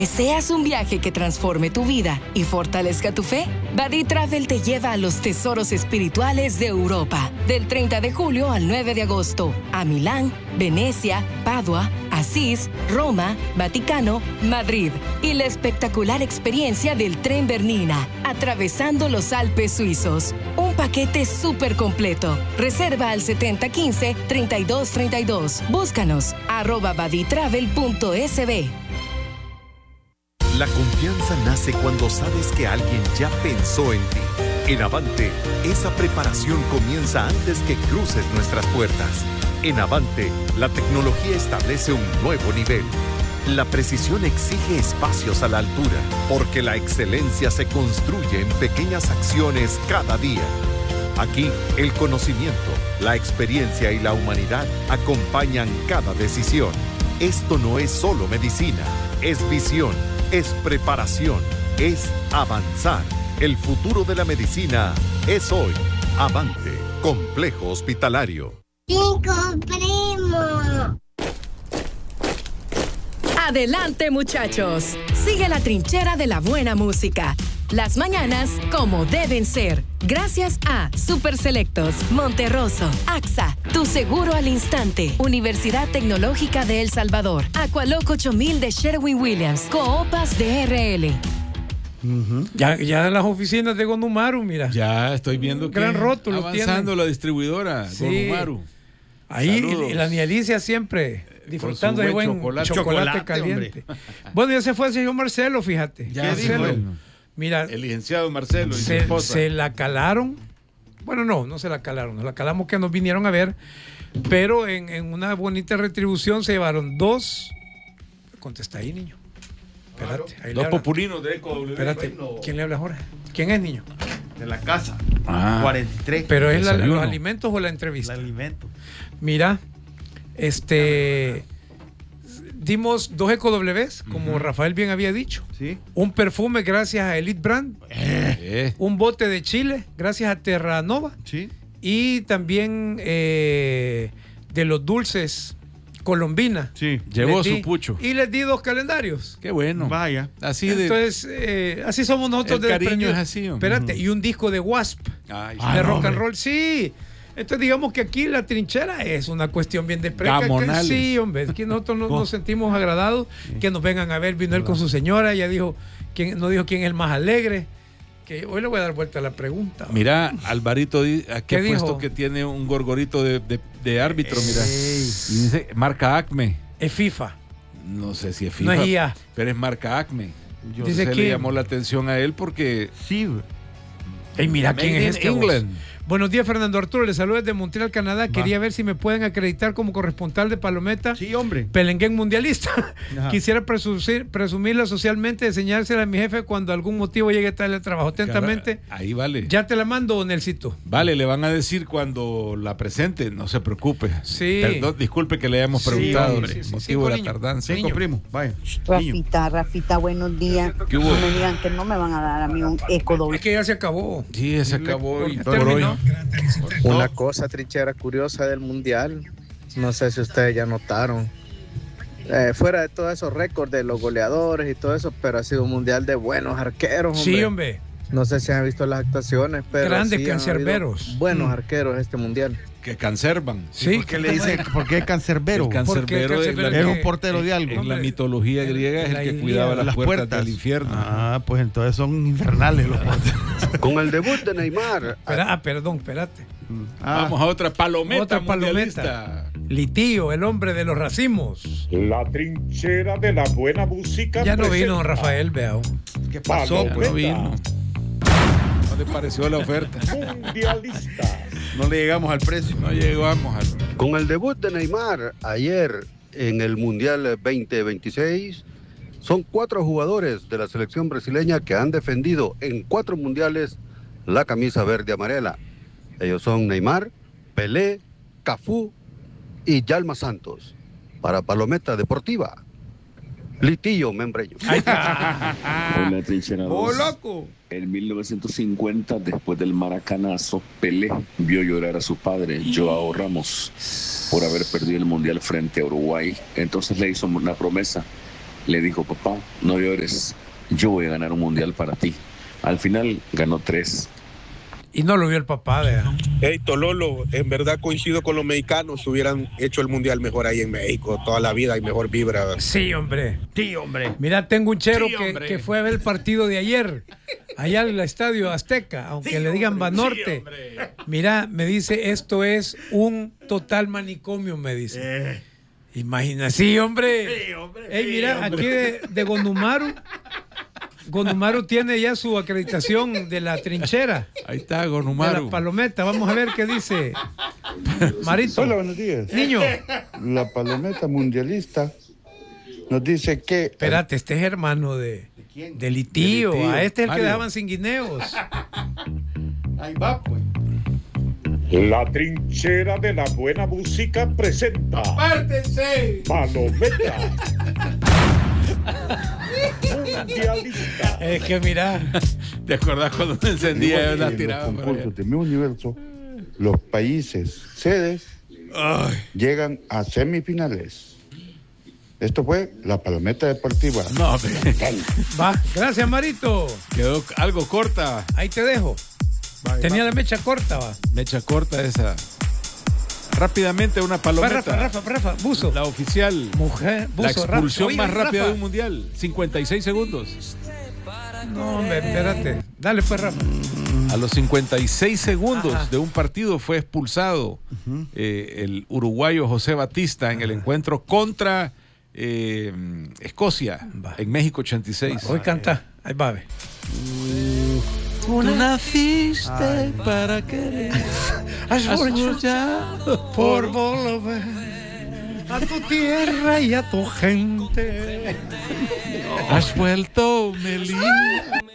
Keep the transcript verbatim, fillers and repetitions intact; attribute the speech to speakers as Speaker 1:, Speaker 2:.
Speaker 1: ¿Deseas un viaje que transforme tu vida y fortalezca tu fe? Badi Travel te lleva a los tesoros espirituales de Europa. Del treinta de julio al nueve de agosto. A Milán, Venecia, Padua, Asís, Roma, Vaticano, Madrid. Y la espectacular experiencia del tren Bernina, atravesando los Alpes suizos. Un paquete súper completo. Reserva al setenta quince, treinta y dos treinta y dos. Búscanos, arroba baditravel punto es be.
Speaker 2: La confianza nace cuando sabes que alguien ya pensó en ti. En Avante, esa preparación comienza antes que cruces nuestras puertas. En Avante, la tecnología establece un nuevo nivel. La precisión exige espacios a la altura, porque la excelencia se construye en pequeñas acciones cada día. Aquí, el conocimiento, la experiencia y la humanidad acompañan cada decisión. Esto no es solo medicina, es visión. Es preparación, es avanzar. El futuro de la medicina es hoy. Avante, Complejo Hospitalario.
Speaker 3: Cinco Primo.
Speaker 1: Adelante, muchachos. Sigue la trinchera de la buena música. Las mañanas como deben ser. Gracias a Super Selectos, Monterroso, A X A, Tu Seguro al Instante, Universidad Tecnológica de El Salvador, Aqualoc ocho mil de Sherwin-Williams, Coopas de R L.
Speaker 4: Uh-huh. Ya, ya en las oficinas de Gonumaru, mira.
Speaker 5: Ya estoy viendo
Speaker 4: un
Speaker 5: que
Speaker 4: gran rótulo
Speaker 5: avanzando
Speaker 4: tienen.
Speaker 5: La distribuidora,
Speaker 4: sí.
Speaker 5: Gonumaru.
Speaker 4: Ahí
Speaker 5: Saludos.
Speaker 4: la Nialicia siempre disfrutando de buen chocolate, chocolate, chocolate caliente. Hombre. Bueno, ya se fue el señor Marcelo, fíjate.
Speaker 5: Ya
Speaker 4: dijo. Mira,
Speaker 5: el licenciado Marcelo y
Speaker 4: se,
Speaker 5: su esposa.
Speaker 4: Se la calaron. Bueno, no, no se la calaron. Nos la calamos que nos vinieron a ver. Pero en, en una bonita retribución se llevaron dos. Contesta ahí, niño. Espérate.
Speaker 5: Claro. Dos populinos de Eco W.
Speaker 4: Espérate. Bueno. ¿Quién le habla ahora? ¿Quién es, niño?
Speaker 6: De la casa.
Speaker 5: Ah.
Speaker 6: cuarenta y tres.
Speaker 4: ¿Pero es la, los alimentos o la entrevista?
Speaker 6: El alimento.
Speaker 4: Mira, este. Dimos dos Eco Ws, como uh-huh. Rafael bien había dicho.
Speaker 6: ¿Sí?
Speaker 4: Un perfume gracias a Elite Brand.
Speaker 5: Eh.
Speaker 4: Un bote de chile gracias a Terranova.
Speaker 6: ¿Sí?
Speaker 4: Y también eh, de los dulces Colombina.
Speaker 5: Sí, llevó su pucho.
Speaker 4: Y les di dos calendarios.
Speaker 5: Qué bueno.
Speaker 6: Vaya.
Speaker 5: Así de.
Speaker 4: Entonces, eh, así somos nosotros.
Speaker 5: El
Speaker 4: de
Speaker 5: cariño es así. Hombre.
Speaker 4: Espérate, uh-huh. Y un disco de Wasp.
Speaker 5: Ay,
Speaker 4: de
Speaker 5: ah,
Speaker 4: rock
Speaker 5: no,
Speaker 4: and roll, sí. Entonces digamos que aquí la trinchera es una cuestión bien de preca. Sí, hombre, aquí nosotros nos, nos sentimos agradados que nos vengan a ver. Vino él con su señora, ella dijo, ¿quién, no dijo quién es el más alegre. Que hoy le voy a dar vuelta a la pregunta.
Speaker 5: Mira, Alvarito, aquí ha puesto
Speaker 4: dijo?
Speaker 5: que tiene un gorgorito de, de, de árbitro, mira. Ey. Y dice, marca Acme.
Speaker 4: Es FIFA.
Speaker 5: No sé si es FIFA.
Speaker 4: No es I A.
Speaker 5: Pero es marca Acme.
Speaker 4: Yo dice
Speaker 5: se
Speaker 4: que
Speaker 5: le llamó la atención a él porque...
Speaker 6: Sí.
Speaker 4: Ey, mira quién es este.
Speaker 5: England.
Speaker 4: Buenos días, Fernando Arturo. Les saludo desde Montreal, Canadá. Va. Quería ver si me pueden acreditar como corresponsal de Palometa.
Speaker 6: Sí, hombre.
Speaker 4: Pelenguén mundialista. Ajá. Quisiera presumir, presumirla socialmente, enseñársela a mi jefe cuando algún motivo llegue tarde al trabajo. Atentamente.
Speaker 5: Cara, ahí vale.
Speaker 4: Ya te la mando, Nelsito.
Speaker 5: Vale, le van a decir cuando la presente. No se preocupe.
Speaker 4: Sí.
Speaker 5: Perdón, disculpe que le hayamos preguntado.
Speaker 4: Sí, hombre. Sí,
Speaker 5: motivo
Speaker 4: sí,
Speaker 5: de la tardanza.
Speaker 6: Cinco primo. Vaya.
Speaker 7: Rafita, Rafita, buenos días.
Speaker 5: ¿Qué hubo?
Speaker 7: No me digan que no me van a dar a mí un eco doble.
Speaker 4: Es que ya se acabó.
Speaker 5: Sí, ya se acabó. Y
Speaker 4: por hoy.
Speaker 8: Una cosa trinchera curiosa del mundial, no sé si ustedes ya notaron, eh, fuera de todos esos récords de los goleadores y todo eso, pero ha sido un mundial de buenos arqueros, hombre.
Speaker 4: Sí, hombre.
Speaker 8: No sé si han visto las actuaciones, pero
Speaker 4: grandes
Speaker 8: sí
Speaker 4: cancerberos.
Speaker 8: Buenos
Speaker 4: mm.
Speaker 8: arqueros este mundial.
Speaker 5: Que cancerban.
Speaker 6: Sí. ¿Por qué le dicen, por qué cancerbero?
Speaker 5: El cancerbero
Speaker 6: es un portero de algo.
Speaker 5: En la mitología griega es el que cuidaba las, las puertas, puertas del infierno.
Speaker 6: Ah, pues entonces son infernales los porteros.
Speaker 8: Con el debut de Neymar.
Speaker 4: Espera, ah, perdón, espérate.
Speaker 5: Ah, vamos a otra palometa.
Speaker 4: Otra palometa. Litío, el hombre de los racimos.
Speaker 9: La trinchera de la buena música.
Speaker 4: Ya no presenta. Vino Rafael, veao.
Speaker 6: ¿Qué pasó?
Speaker 5: Ya no vino. ¿No le pareció la oferta?
Speaker 9: Mundialistas.
Speaker 6: No le llegamos al precio.
Speaker 5: No llegamos al...
Speaker 8: Con el debut de Neymar ayer en el Mundial veinte veintiséis, son cuatro jugadores de la selección brasileña que han defendido en cuatro mundiales la camisa verde amarela. Ellos son Neymar, Pelé, Cafú y Yalma Santos. Para Palometa Deportiva, Litillo Membreño.
Speaker 10: Hola, trinchera dos.
Speaker 6: ¡Oh, loco!
Speaker 10: En mil novecientos cincuenta, después del maracanazo, Pelé vio llorar a su padre, Joao Ramos, por haber perdido el Mundial frente a Uruguay. Entonces le hizo una promesa le dijo, papá, no llores, yo voy a ganar un mundial para ti. Al final ganó tres.
Speaker 4: Y no lo vio el papá, vea.
Speaker 11: Hey, Tololo, en verdad coincido con los mexicanos, hubieran hecho el mundial mejor ahí en México, toda la vida y mejor vibra.
Speaker 4: Sí, hombre.
Speaker 6: Sí, hombre.
Speaker 4: Mira, tengo un chero
Speaker 6: Sí,
Speaker 4: que, que fue a ver el partido de ayer, allá en el Estadio Azteca, aunque sí, le digan Banorte. Sí, mira, me dice, esto es un total manicomio, me dice. Eh. Imagina, sí, hombre. Sí, hombre. Hey, mira, sí, hombre. Aquí de, de Gonumaru. Gonumaru tiene ya su acreditación de la trinchera.
Speaker 5: Ahí está, Gonumaru.
Speaker 4: De la palometa. Vamos a ver qué dice. Marito.
Speaker 12: Hola, buenos días.
Speaker 4: Niño.
Speaker 12: La palometa mundialista nos dice que...
Speaker 4: Espérate, este es hermano de... ¿De quién? De Litío. De Litío. A este es el Mario. Que dejaban sin guineos.
Speaker 6: Ahí va, pues.
Speaker 9: La trinchera de la buena música presenta...
Speaker 6: ¡Apártense!
Speaker 9: Palometa. Mundialista.
Speaker 4: Es que mira,
Speaker 5: ¿te acordás cuando me encendía? Yo la tiraba.
Speaker 12: En los concursos de mi universo, los países sedes Ay. llegan a semifinales. Esto fue la palometa deportiva.
Speaker 5: No,
Speaker 4: va, gracias, Marito.
Speaker 5: Quedó algo corta.
Speaker 4: Ahí te dejo. Va, Tenía va. la mecha corta, va.
Speaker 5: Mecha corta esa. Rápidamente una palometa.
Speaker 4: Rafa, Rafa, Rafa, Buzo.
Speaker 5: La oficial.
Speaker 4: Mujer, Buzo,
Speaker 5: la expulsión
Speaker 4: Rafa.
Speaker 5: más
Speaker 4: Oye,
Speaker 5: rápida
Speaker 4: Rafa.
Speaker 5: de un mundial. cincuenta y seis segundos.
Speaker 4: No, hombre, espérate. Dale, pues, Rafa.
Speaker 5: A los cincuenta y seis segundos
Speaker 4: Ajá.
Speaker 5: de un partido fue expulsado uh-huh. eh, el uruguayo José Batista en el encuentro contra eh, Escocia va. en México ochenta y seis.
Speaker 4: Va. Hoy canta. Ahí va, ve.
Speaker 5: Tú naciste Ay. para querer, has luchado
Speaker 4: por volver a tu tierra y a tu gente.
Speaker 5: Has vuelto, Melín.